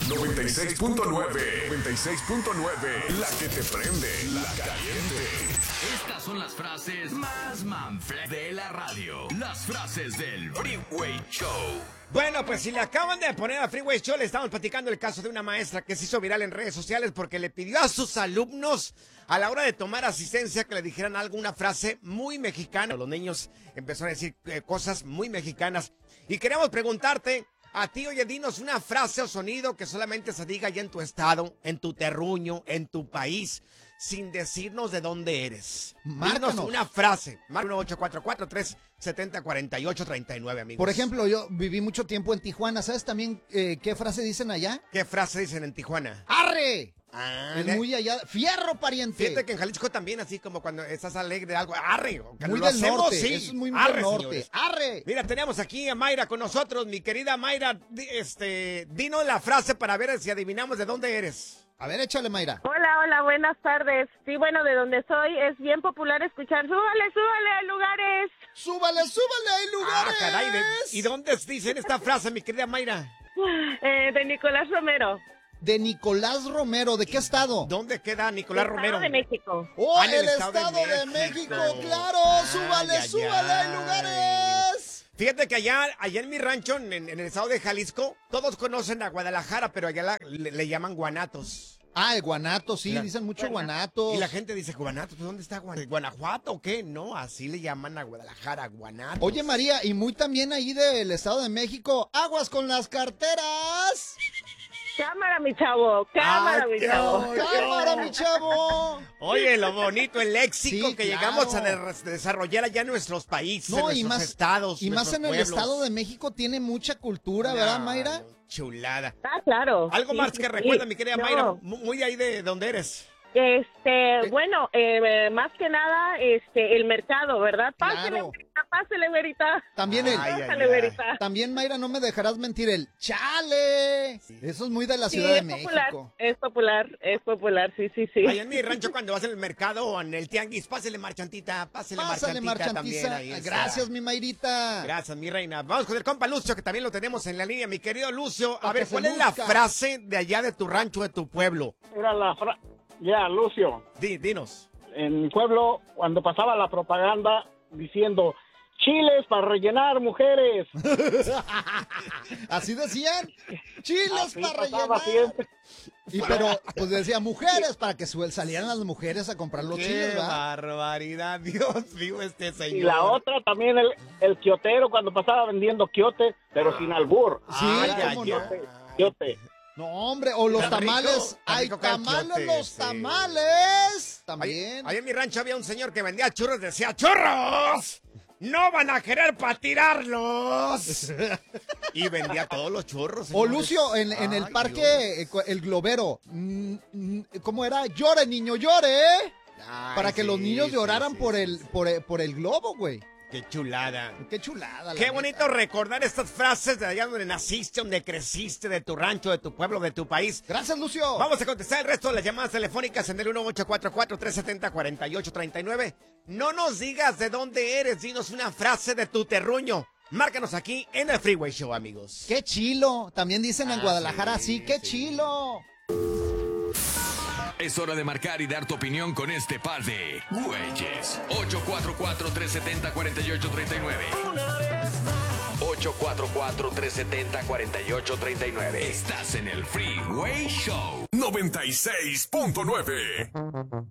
96.9. 96.9. La que te prende. La caliente. Estas son las frases más manflas de la radio. Las frases del Freeway Show. Bueno, pues si le acaban de poner a Freeway Show, le estamos platicando el caso de una maestra que se hizo viral en redes sociales porque le pidió a sus alumnos a la hora de tomar asistencia que le dijeran alguna frase muy mexicana. Los niños empezaron a decir cosas muy mexicanas y queremos preguntarte a ti, oye, dinos una frase o sonido que solamente se diga allá en tu estado, en tu terruño, en tu país, sin decirnos de dónde eres. Dinos una frase. Marca 1-844-370-4839, amigos. Por ejemplo, yo viví mucho tiempo en Tijuana. ¿Sabes también qué frase dicen allá? ¿Qué frase dicen en Tijuana? ¡Arre! Ah, es muy allá. ¡Fierro, pariente! Fíjate que en Jalisco también, así como cuando estás alegre de algo, ¡arre! Muy del norte, sí. Eso es muy del norte. Señores. ¡Arre! Mira, tenemos aquí a Mayra con nosotros. Mi querida Mayra, dinos la frase para ver si adivinamos de dónde eres. A ver, échale, Mayra. Hola, buenas tardes. Sí, bueno, de donde soy es bien popular escuchar súbale, hay lugares. ¡Súbale, hay lugares! Ah, caray, ¿y dónde dicen esta frase, mi querida Mayra? De Nicolás Romero. De Nicolás Romero, ¿de qué estado? ¿Dónde queda Nicolás Romero? De México. ¡Oh, el estado de México! ¡Claro! ¡Súbale, hay lugares! Fíjate que allá en mi rancho, en el estado de Jalisco, todos conocen a Guadalajara, pero allá le llaman Guanatos. Ah, el Guanato, sí, dicen mucho Guanatos. Y la gente dice, ¿Guanatos? ¿Dónde está Guanajuato o qué? No, así le llaman a Guadalajara, Guanatos. Oye, María, y muy también ahí del estado de México, aguas con las carteras. Cámara, mi chavo, cámara, mi chavo. Oye, lo bonito, el léxico sí, que llegamos a desarrollar allá en nuestros países, en nuestros estados. Y más en pueblos. El estado de México tiene mucha cultura, ¿verdad, Mayra? Chulada. Ah, claro. Algo más que recuerda, mi querida Mayra, muy de ahí de donde eres. Bueno, más que nada, el mercado, ¿verdad? Claro. Pásele, güerita. También también, Mayra, no me dejarás mentir, el chale. Sí. Eso es muy de la Ciudad de México. Es popular, sí. Allá en mi rancho, cuando vas en el mercado o en el tianguis, pásele marchantita también. Ahí gracias, mi Mayrita. Gracias, mi reina. Vamos con el compa Lucio, que también lo tenemos en la línea. Mi querido Lucio, a ver, ¿cuál es la frase de allá de tu rancho, de tu pueblo? Era la Lucio. Dinos. En mi pueblo, cuando pasaba la propaganda diciendo chiles para rellenar, mujeres. ¿Así decían? Chiles para rellenar. Siempre. Pero pues decía mujeres para que salieran las mujeres a comprar los chiles, ¿verdad? Barbaridad, Dios mío, señor. Y la otra también, el quiotero, cuando pasaba vendiendo quiote, pero sin albur. Sí, quiote. No, hombre, o los tamales. ¡Hay tamales, los tamales! También. Ahí en mi rancho había un señor que vendía churros, decía, ¡churros! ¡No van a querer para tirarlos! Y vendía todos los churros. O Lucio, en el parque, el globero. ¿Cómo era? ¡Llore, niño, llore! Para que los niños lloraran por el globo, güey. ¡Qué chulada! ¡Qué chulada! ¡Qué bonito recordar estas frases de allá donde naciste, donde creciste, de tu rancho, de tu pueblo, de tu país! ¡Gracias, Lucio! Vamos a contestar el resto de las llamadas telefónicas en el 1-844-370-4839. No nos digas de dónde eres, dinos una frase de tu terruño. Márcanos aquí en el Freeway Show, amigos. ¡Qué chilo! También dicen en Guadalajara, sí, ¡qué chilo! Es hora de marcar y dar tu opinión con este par de güeyes. 844-370-4839. 844-370-4839. Estás en el Freeway Show. 96.9.